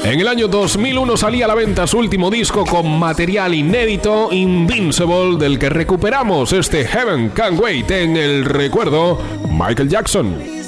En el año 2001 salía a la venta su último disco con material inédito, Invincible, del que recuperamos este Heaven Can't Wait en el recuerdo, Michael Jackson.